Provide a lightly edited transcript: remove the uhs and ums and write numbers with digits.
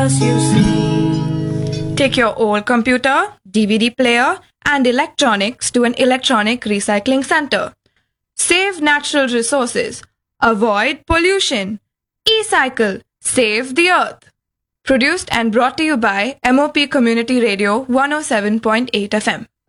you see. Take your old computer, DVD player, and electronics to an electronic recycling center. Save natural resources. Avoid pollution. E-cycle. Save the earth. Produced and brought to you by MOP Community Radio 107.8 FM.